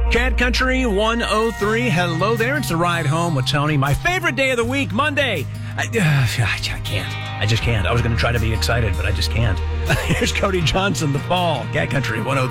Cat Country 103. Hello there. It's the ride home with Tony. My favorite day of the week, Monday. I can't. I just can't. I was going to try to be excited, but I just can't. Here's Cody Johnson, The Fall. Cat Country 103.